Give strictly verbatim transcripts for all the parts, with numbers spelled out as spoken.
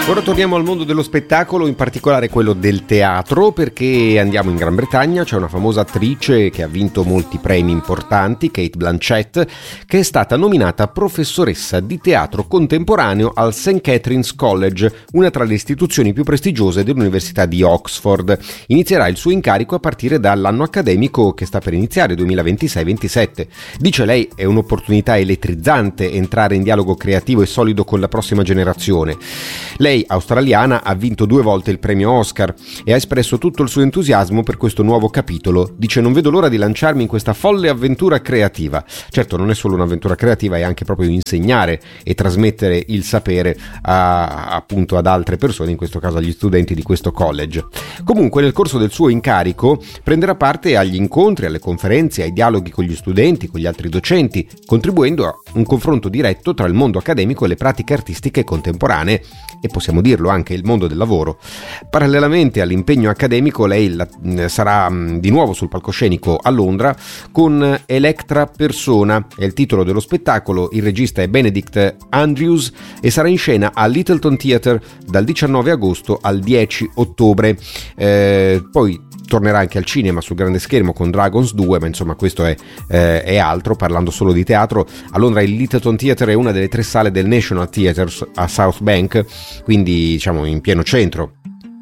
Ora torniamo al mondo dello spettacolo, in particolare quello del teatro, perché andiamo in Gran Bretagna. C'è una famosa attrice che ha vinto molti premi importanti, Cate Blanchett, che è stata nominata professoressa di teatro contemporaneo al Saint Catherine's College, una tra le istituzioni più prestigiose dell'Università di Oxford. Inizierà il suo incarico a partire dall'anno accademico che sta per iniziare, duemilaventisei ventisette. Dice lei: è un'opportunità elettrizzante entrare in dialogo creativo e solido con la prossima generazione. Lei, australiana, ha vinto due volte il premio Oscar e ha espresso tutto il suo entusiasmo per questo nuovo capitolo. Dice: non vedo l'ora di lanciarmi in questa folle avventura creativa. Certo, non è solo un'avventura creativa, è anche proprio insegnare e trasmettere il sapere a, appunto ad altre persone, in questo caso agli studenti di questo college. Comunque, nel corso del suo incarico prenderà parte agli incontri, alle conferenze, ai dialoghi con gli studenti, con gli altri docenti, contribuendo a un confronto diretto tra il mondo accademico e le pratiche artistiche contemporanee e, possiamo dirlo, anche il mondo del lavoro. Parallelamente all'impegno accademico, lei la, sarà mh, di nuovo sul palcoscenico a Londra con Electra Persona, è il titolo dello spettacolo. Il regista è Benedict Andrews e sarà in scena al Lyttelton Theatre dal diciannove agosto al dieci ottobre. Eh, poi tornerà anche al cinema sul grande schermo con Dragons due, ma insomma questo è, eh, è altro. Parlando solo di teatro, a Londra il Lyttelton Theatre è una delle tre sale del National Theatre a South Bank, quindi diciamo in pieno centro.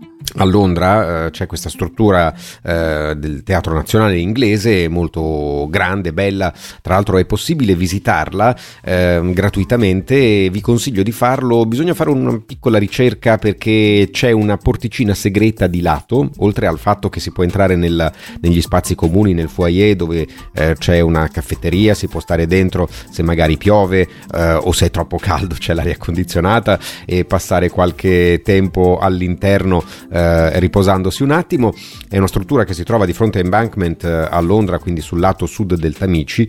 A Londra eh, c'è questa struttura eh, del Teatro Nazionale inglese molto grande, bella, tra l'altro è possibile visitarla eh, gratuitamente. Vi consiglio di farlo. Bisogna fare una piccola ricerca perché c'è una porticina segreta di lato, oltre al fatto che si può entrare nel, negli spazi comuni, nel foyer dove eh, c'è una caffetteria, si può stare dentro se magari piove eh, o se è troppo caldo c'è l'aria condizionata e passare qualche tempo all'interno eh, riposandosi un attimo. È una struttura che si trova di fronte a Embankment eh, a Londra, quindi sul lato sud del Tamigi,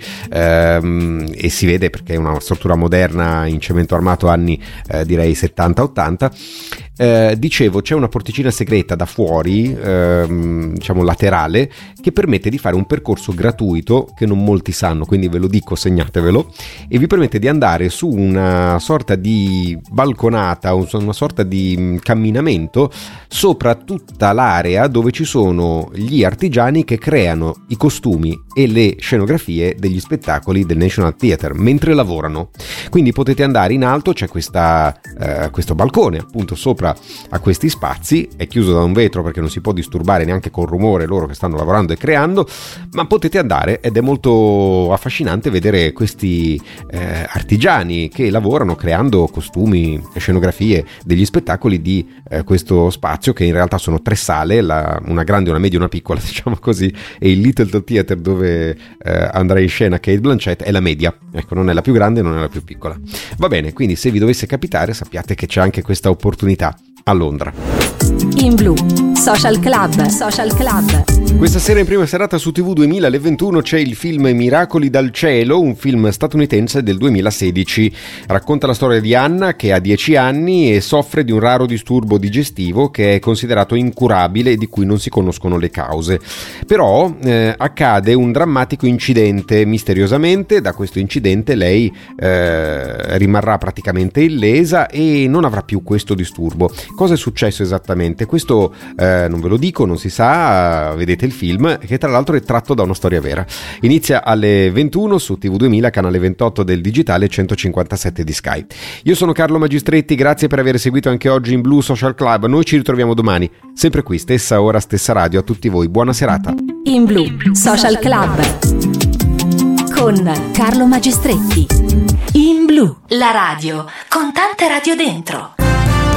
ehm, e si vede perché è una struttura moderna in cemento armato anni eh, direi settanta ottanta. Eh, dicevo, c'è una porticina segreta da fuori, ehm, diciamo laterale, che permette di fare un percorso gratuito che non molti sanno, quindi ve lo dico, segnatevelo, e vi permette di andare su una sorta di balconata, una sorta di camminamento sopra tutta l'area dove ci sono gli artigiani che creano i costumi e le scenografie degli spettacoli del National Theatre mentre lavorano. Quindi potete andare in alto, c'è questa, eh, questo balcone appunto sopra a questi spazi, è chiuso da un vetro perché non si può disturbare neanche col rumore loro che stanno lavorando e creando, ma potete andare ed è molto affascinante vedere questi eh, artigiani che lavorano creando costumi e scenografie degli spettacoli di eh, questo spazio, che in realtà sono tre sale, la, una grande, una media e una piccola, diciamo così, e il Lyttelton Theatre dove eh, andrà in scena Cate Blanchett è la media, ecco, non è la più grande, non è la più piccola. Va bene, quindi se vi dovesse capitare sappiate che c'è anche questa opportunità a Londra. In Blu, Social Club, Social Club. Questa sera in prima serata su T V duemila alle ventuno c'è il film Miracoli dal cielo, un film statunitense del duemilasedici. Racconta la storia di Anna che ha dieci anni e soffre di un raro disturbo digestivo che è considerato incurabile e di cui non si conoscono le cause. Però eh, accade un drammatico incidente. Misteriosamente da questo incidente lei eh, rimarrà praticamente illesa e non avrà più questo disturbo. Cosa è successo esattamente? Questo eh, non ve lo dico, non si sa, vedete il film, che tra l'altro è tratto da una storia vera. Inizia alle ventuno su T V duemila, canale ventotto del digitale, centocinquantasette di Sky. Io sono Carlo Magistretti, grazie per aver seguito anche oggi in Blu Social Club. Noi ci ritroviamo domani, sempre qui, stessa ora, stessa radio. A tutti voi, buona serata. In Blu Social Club con Carlo Magistretti. In Blu, la radio con tante radio dentro.